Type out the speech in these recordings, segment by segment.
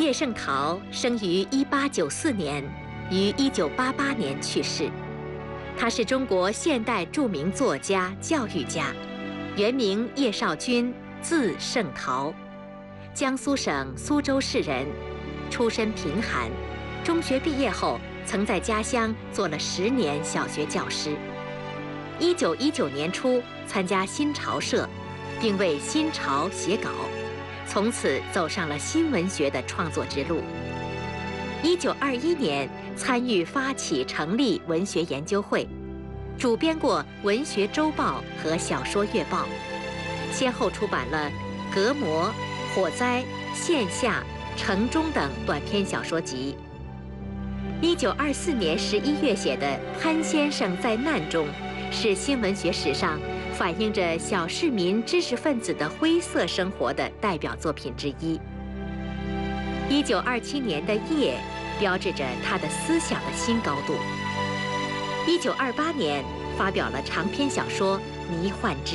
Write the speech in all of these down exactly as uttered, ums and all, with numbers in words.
叶圣陶生于一八九四年，于一九八八年去世。他是中国现代著名作家、教育家，原名叶绍钧，字圣陶，江苏省苏州市人，出身贫寒。中学毕业后，曾在家乡做了十年小学教师。一九一九年初参加新潮社，并为新潮写稿，从此走上了新文学的创作之路。一九二一年参与发起成立文学研究会，主编过《文学周报》和《小说月报》，先后出版了《隔膜》《火灾》《线下》《城中》等短篇小说集。一九二四年十一月写的《潘先生在难中》，是新文学史上反映着小市民知识分子的灰色生活的代表作品之一。一九二七年的《夜》标志着他的思想的新高度。一九二八年发表了长篇小说《迷幻之》。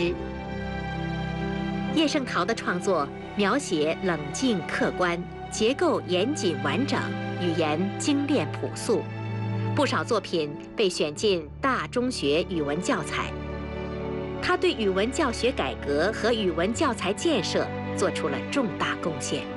叶圣陶的创作描写冷静客观，结构严谨完整，语言精炼朴素，不少作品被选进大中学语文教材。他对语文教学改革和语文教材建设做出了重大贡献。